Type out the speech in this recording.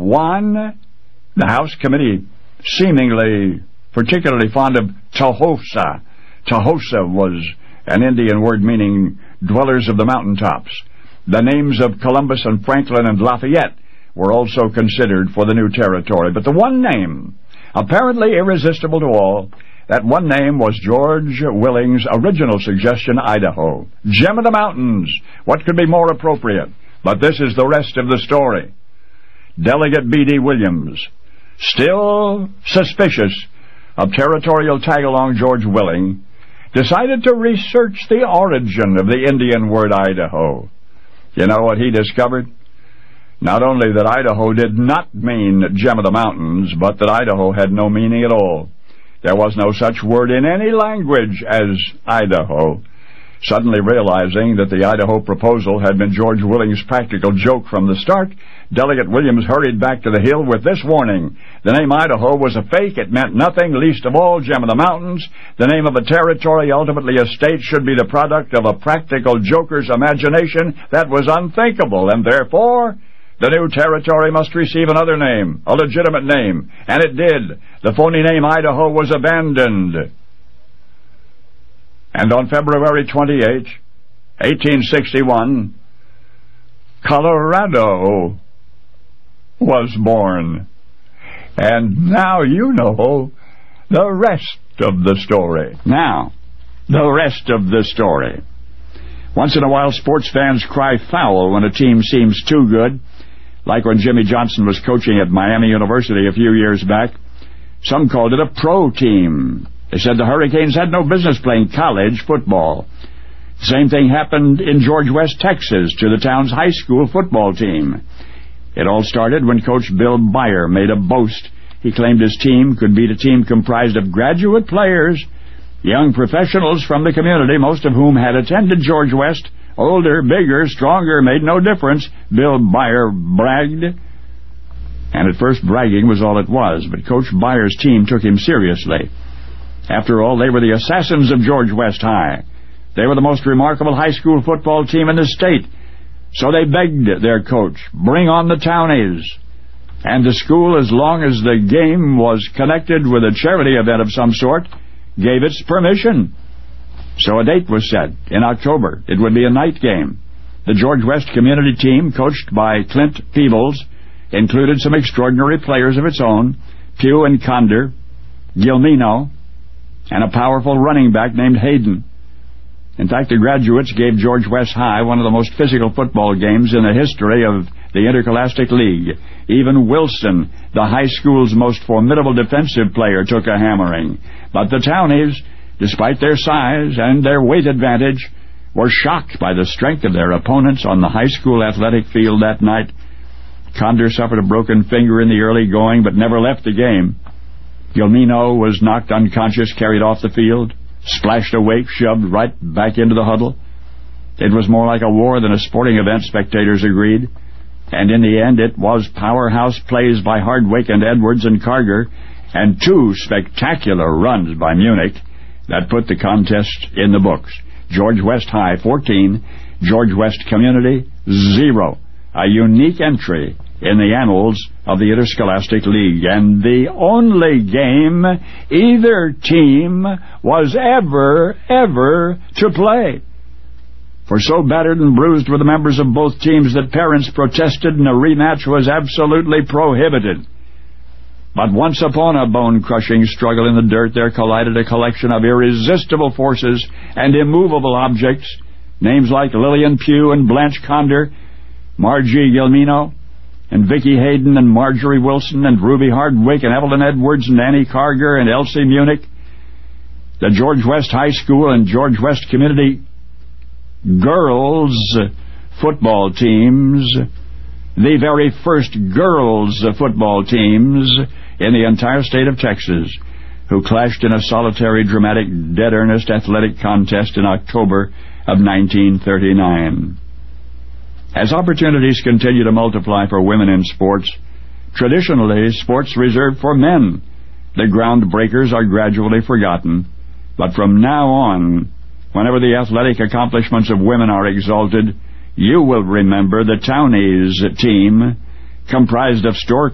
1. The House Committee, seemingly particularly fond of Tahosa. Tahosa was an Indian word meaning dwellers of the mountaintops. The names of Columbus and Franklin and Lafayette were also considered for the new territory. But the one name, apparently irresistible to all, that one name was George Willing's original suggestion, Idaho. Gem of the Mountains. What could be more appropriate? But this is the rest of the story. Delegate B.D. Williams, still suspicious of territorial tag-along George Willing, decided to research the origin of the Indian word Idaho. You know what he discovered? Not only that Idaho did not mean Gem of the Mountains, but that Idaho had no meaning at all. There was no such word in any language as Idaho. Suddenly realizing that the Idaho proposal had been George Willing's practical joke from the start, Delegate Williams hurried back to the Hill with this warning. The name Idaho was a fake. It meant nothing, least of all Gem of the Mountains. The name of a territory, ultimately a state, should be the product of a practical joker's imagination. That was unthinkable, and therefore the new territory must receive another name, a legitimate name. And it did. The phony name Idaho was abandoned. And on February 28, 1861, Colorado was born. And now you know the rest of the story. Now, the rest of the story. Once in a while, sports fans cry foul when a team seems too good, like when Jimmy Johnson was coaching at Miami University a few years back. Some called it a pro team. They said the Hurricanes had no business playing college football. The same thing happened in George West, Texas, to the town's high school football team. It all started when Coach Bill Byer made a boast. He claimed his team could beat a team comprised of graduate players, young professionals from the community, most of whom had attended George West. Older, bigger, stronger, made no difference, Bill Byer bragged. And at first, bragging was all it was, but Coach Byer's team took him seriously. After all, they were the assassins of George West High. They were the most remarkable high school football team in the state. So they begged their coach, bring on the Townies. And the school, as long as the game was connected with a charity event of some sort, gave its permission. So a date was set. In October, it would be a night game. The George West community team, coached by Clint Peebles, included some extraordinary players of its own, Pugh and Conder, Gilmino, and a powerful running back named Hayden. In fact, the graduates gave George West High one of the most physical football games in the history of the Interscholastic League. Even Wilson, the high school's most formidable defensive player, took a hammering. But the Townies, despite their size and their weight advantage, were shocked by the strength of their opponents on the high school athletic field that night. Conder suffered a broken finger in the early going, but never left the game. Gilmino was knocked unconscious, carried off the field, splashed awake, shoved right back into the huddle. It was more like a war than a sporting event, spectators agreed. And in the end, it was powerhouse plays by Hardwick and Edwards and Carger, and 2 spectacular runs by Munich that put the contest in the books. George West High 14, George West Community 0. A unique entry in the annals of the Interscholastic League, and the only game either team was ever to play. For so battered and bruised were the members of both teams that parents protested and a rematch was absolutely prohibited. But once upon a bone-crushing struggle in the dirt, there collided a collection of irresistible forces and immovable objects, names like Lillian Pugh and Blanche Conder, Margie Gilmino, and Vicki Hayden and Marjorie Wilson and Ruby Hardwick and Evelyn Edwards and Annie Carger and Elsie Munich. The George West High School and George West Community girls football teams, the very first girls football teams in the entire state of Texas, who clashed in a solitary, dramatic, dead-earnest athletic contest in October of 1939. As opportunities continue to multiply for women in sports, traditionally sports reserved for men, the groundbreakers are gradually forgotten. But from now on, whenever the athletic accomplishments of women are exalted, you will remember the Townies team, comprised of store